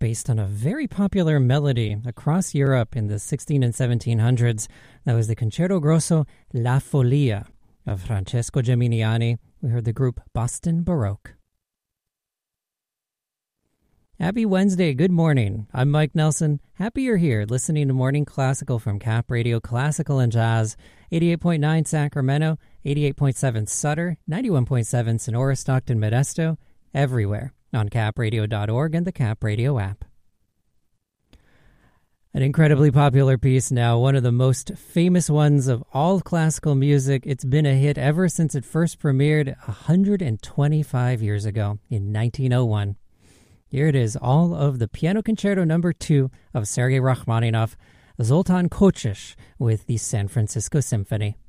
based on a very popular melody across Europe in the 16 and 1700s. That was the Concerto Grosso La Follia of Francesco Geminiani. We heard the group Boston Baroque. Happy Wednesday. Good morning. I'm Mike Nelson. Happy you're here listening to Morning Classical from Cap Radio Classical and Jazz. 88.9 Sacramento, 88.7 Sutter, 91.7 Sonora, Stockton, Modesto, everywhere on capradio.org and the Cap Radio app. An incredibly popular piece now, one of the most famous ones of all classical music. It's been a hit ever since it first premiered 125 years ago in 1901. Here it is, all of the Piano Concerto No. 2 of Sergei Rachmaninoff, Zoltan Kochish with the San Francisco Symphony.